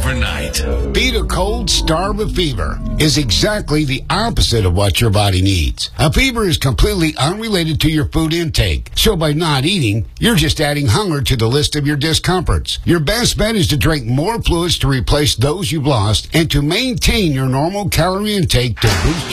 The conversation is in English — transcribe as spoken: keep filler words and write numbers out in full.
overnight. Beat a cold, starve a fever is exactly the opposite of what your body needs. A fever is completely unrelated to your food intake. So by not eating, you're just adding hunger to the list of your discomforts. Your best bet is to drink more fluids to replace those you've lost and to maintain your normal calorie intake to boost